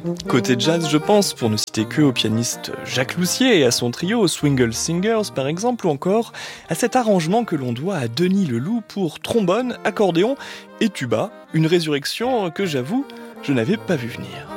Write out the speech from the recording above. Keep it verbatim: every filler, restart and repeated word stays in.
Côté jazz, je pense, pour ne citer que au pianiste Jacques Loussier et à son trio Swingle Singers par exemple, ou encore à cet arrangement que l'on doit à Denis Leloup pour trombone, accordéon et tuba, une résurrection que j'avoue, je n'avais pas vu venir.